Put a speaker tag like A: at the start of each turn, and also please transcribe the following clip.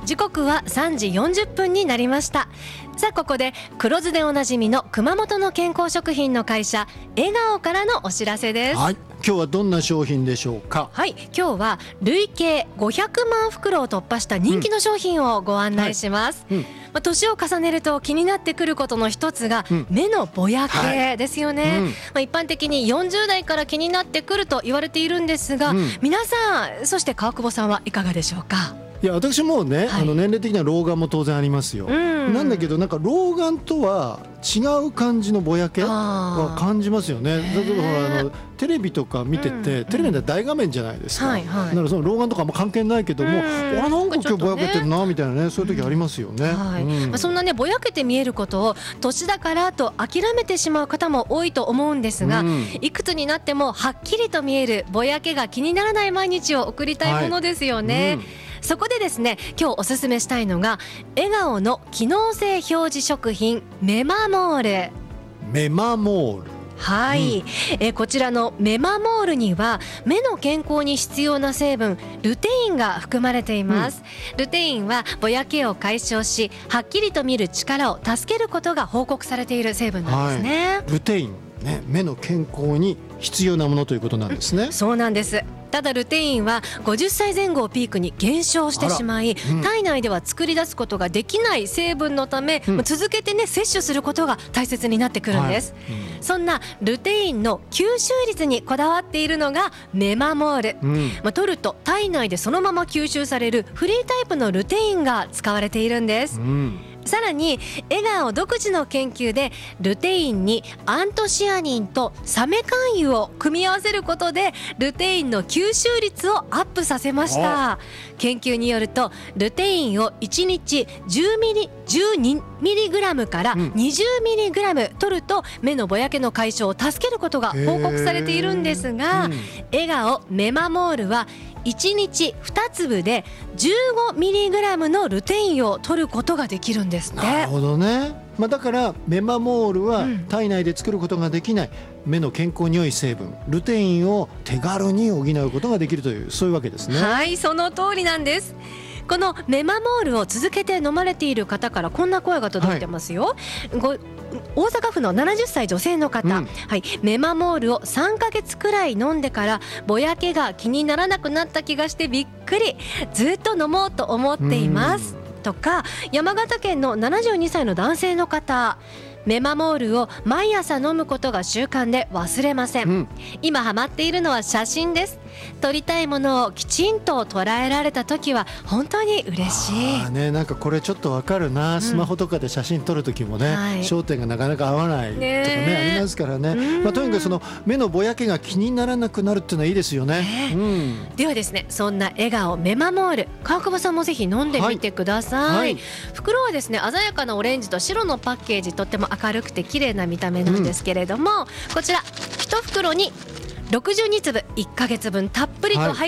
A: 時刻は3時40分になりました。さあここで黒酢でおなじみの熊本の健康食品の会社笑顔からのお知らせです。
B: はい、今日はどんな商品でしょうか。
A: はい、今日は累計500万袋を突破した人気の商品をご案内します。年を重ねると気になってくることの一つが、目のぼやけですよね。一般的に40代から気になってくると言われているんですが、皆さん、そして川久保さんはいかがでしょうか。
B: いや私もね、年齢的には老眼も当然ありますよ。なんだけどなんか老眼とは違う感じのぼやけは感じますよね。例えばテレビとか見てて、テレビで大画面じゃないですか。だからその老眼とかも関係ないけども、なんか今日ぼやけてるなみたいなね、そういう時ありますよね。
A: そんなねぼやけて見えることを年だからと諦めてしまう方も多いと思うんですが、いくつになってもはっきりと見えるぼやけが気にならない毎日を送りたいものですよね。そこでですね、今日おすすめしたいのが笑顔の機能性表示食品メマモール。
B: メマモール、
A: はい、こちらのメマモールには目の健康に必要な成分ルテインが含まれています。ルテインはぼやけを解消し、はっきりと見る力を助けることが報告されている成分なんですね。
B: ルテイン、ね、目の健康に必要なものということなんですね。
A: そうなんです。ただルテインは50歳前後をピークに減少してしまい、体内では作り出すことができない成分のため、続けてね摂取することが大切になってくるんです。そんなルテインの吸収率にこだわっているのがメマモール。取ると体内でそのまま吸収されるフリータイプのルテインが使われているんです。さらに笑顔独自の研究でルテインにアントシアニンとサメ肝油を組み合わせることでルテインの吸収率をアップさせました。研究によるとルテインを1日12ミリグラムから20ミリグラム取ると目のぼやけの解消を助けることが報告されているんですが、笑顔メマモールは1日2粒で15ミリグラムのルテインを取ることができるんですって。
B: なるほどね。だからメマモールは体内で作ることができない目の健康に良い成分ルテインを手軽に補うことができるという、そういうわけですね。
A: はい、その通りなんです。このメマモールを続けて飲まれている方からこんな声が届いてますよ。大阪府の70歳女性の方、メマモールを3ヶ月くらい飲んでからぼやけが気にならなくなった気がしてびっくり、ずっと飲もうと思っていますとか、山形県の72歳の男性の方、メマモールを毎朝飲むことが習慣で忘れません。今ハマっているのは写真です。撮りたいものをきちんと捉えられた時は本当に嬉しい。
B: なんかこれちょっとわかるな。スマホとかで写真撮る時もね、焦点がなかなか合わないとかね、ありますからね。とにかくその目のぼやけが気にならなくなるっていうのはいいですよね。
A: ではですね、そんな笑顔メマモール、川久保さんもぜひ飲んでみてください。袋はですね、鮮やかなオレンジと白のパッケージ、とっても明るくて綺麗な見た目なんですけれども、こちら1袋に62粒1ヶ月分たっぷりと入って